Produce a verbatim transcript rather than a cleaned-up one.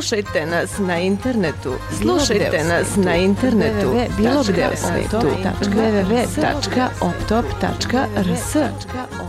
Slušajte nas na internetu. Slušajte nas na internetu. Bilo gde u svetu. w w w tačka optop tačka r s